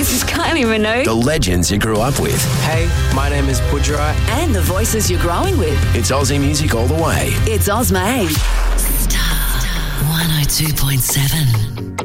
This is Kylie Minogue. The legends you grew up with. Hey, my name is Pujara. And the voices you're growing with. It's Aussie music all the way. It's Ozma 8. Star 102.7.